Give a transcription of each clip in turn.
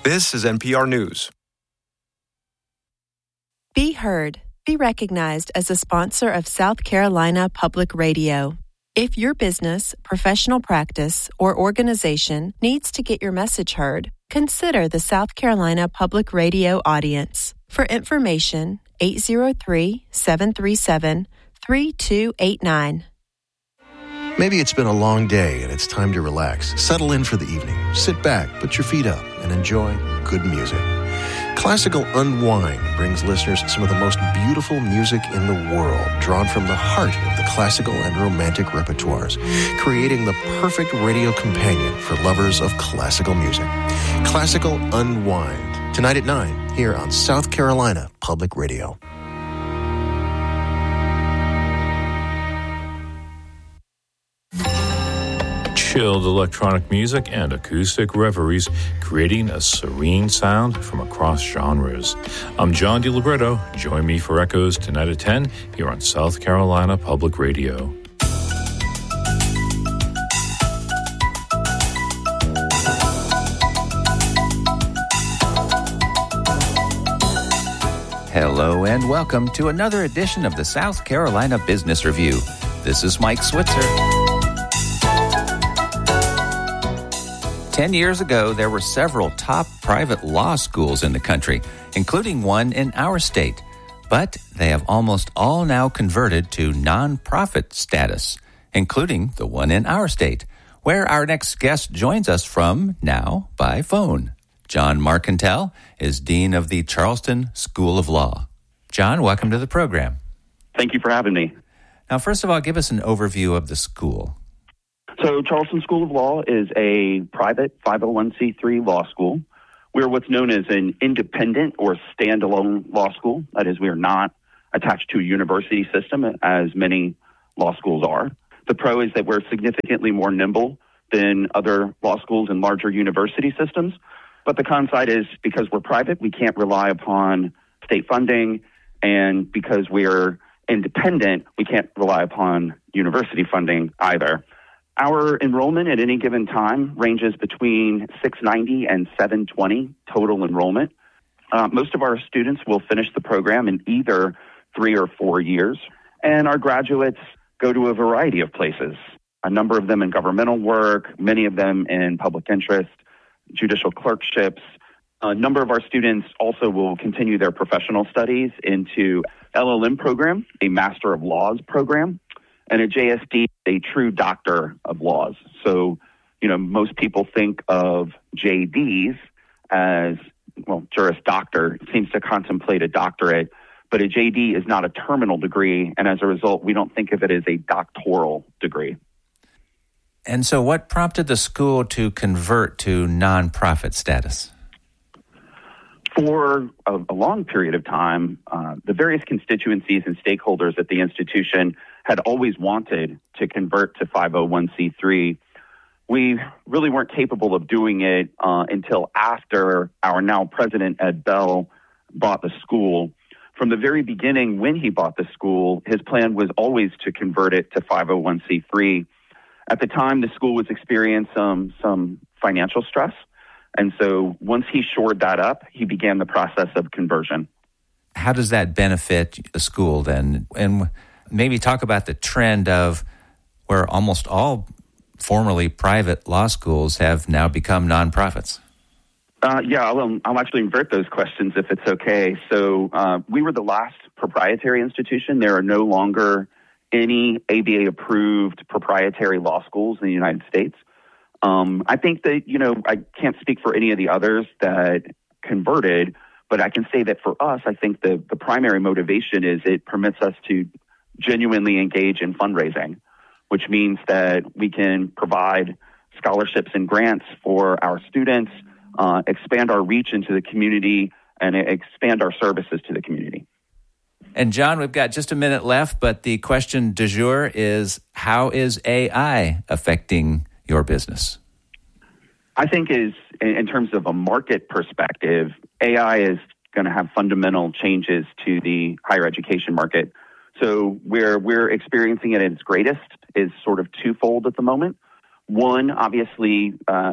This is NPR News. Be heard. Be recognized as a sponsor of South Carolina Public Radio. If your business, professional practice, or organization needs to get your message heard, consider the South Carolina Public Radio audience. For information, 803-737-3289. Maybe it's been a long day and it's time to relax. Settle in for the evening. Sit back, put your feet up, and enjoy good music. Classical Unwind brings listeners some of the most beautiful music in the world, drawn from the heart of the classical and romantic repertoires, creating the perfect radio companion for lovers of classical music. Classical Unwind, tonight at 9, here on South Carolina Public Radio. Chilled electronic music and acoustic reveries, creating a serene sound from across genres. I'm John DiLibretto. Join me for Echoes tonight at 10 here on South Carolina Public Radio. Hello and welcome to another edition of the South Carolina Business Review. This is Mike Switzer. 10 years ago, there were several top private law schools in the country, including one in our state. But they have almost all now converted to nonprofit status, including the one in our state, where our next guest joins us from now by phone. John Marcantel is Dean of the Charleston School of Law. John, welcome to the program. Thank you for having me. Now, first of all, give us an overview of the school. So Charleston School of Law is a private 501c3 law school. We're what's known as an independent or standalone law school. That is, we are not attached to a university system as many law schools are. The pro is that we're significantly more nimble than other law schools and larger university systems. But the con side is because we're private, we can't rely upon state funding. And because we're independent, we can't rely upon university funding either. Our enrollment at any given time ranges between 690 and 720 total enrollment. Most of our students will finish the program in either 3 or 4 years, and our graduates go to a variety of places, a number of them in governmental work, many of them in public interest, judicial clerkships. A number of our students also will continue their professional studies into LLM program, a Master of Laws program, and a JSD, a true Doctor of Laws. So, most people think of JDs as, Juris Doctor seems to contemplate a doctorate, but a JD is not a terminal degree, and as a result, we don't think of it as a doctoral degree. And so what prompted the school to convert to nonprofit status? For a long period of time, the various constituencies and stakeholders at the institution had always wanted to convert to 501c3. We really weren't capable of doing it until after our now president, Ed Bell, bought the school. From the very beginning, when he bought the school, his plan was always to convert it to 501c3. At the time, the school was experiencing some financial stress. And so once he shored that up, he began the process of conversion. How does that benefit the school then? And maybe talk about the trend of where almost all formerly private law schools have now become nonprofits. I'll actually invert those questions if it's okay. So we were the last proprietary institution. There are no longer any ABA-approved proprietary law schools in the United States. I think that, I can't speak for any of the others that converted, but I can say that for us, I think the primary motivation is it permits us to genuinely engage in fundraising, which means that we can provide scholarships and grants for our students, expand our reach into the community, and expand our services to the community. And John, we've got just a minute left, but the question du jour is, how is AI affecting your business? I think in terms of a market perspective, AI is going to have fundamental changes to the higher education market. So where we're experiencing it at its greatest is sort of twofold at the moment. One, obviously,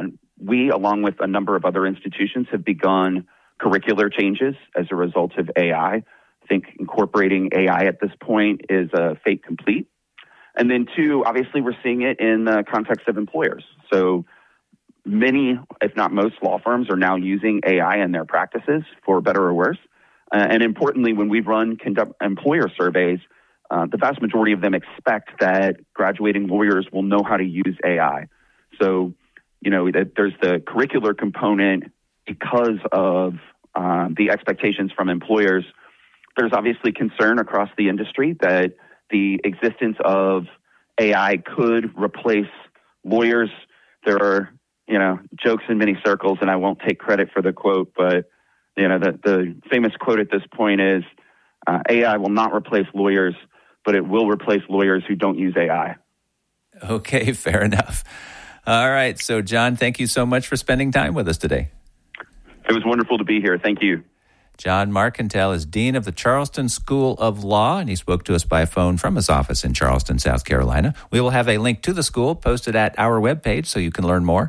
we, along with a number of other institutions, have begun curricular changes as a result of AI. I think incorporating AI at this point is a fait complete. And then two, obviously we're seeing it in the context of employers. So many, if not most, law firms are now using AI in their practices, for better or worse. And importantly, when we conduct employer surveys, the vast majority of them expect that graduating lawyers will know how to use AI. So, there's the curricular component because of the expectations from employers. There's obviously concern across the industry that the existence of AI could replace lawyers. There are, jokes in many circles, and I won't take credit for the quote, but, the famous quote at this point is, AI will not replace lawyers, but it will replace lawyers who don't use AI. Okay, fair enough. All right. So, John, thank you so much for spending time with us today. It was wonderful to be here. Thank you. John Marcantel is Dean of the Charleston School of Law, and he spoke to us by phone from his office in Charleston, South Carolina. We will have a link to the school posted at our webpage so you can learn more,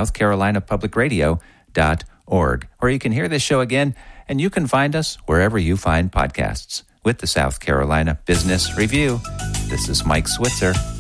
southcarolinapublicradio.org, where you can hear this show again, and you can find us wherever you find podcasts. With the South Carolina Business Review, this is Mike Switzer.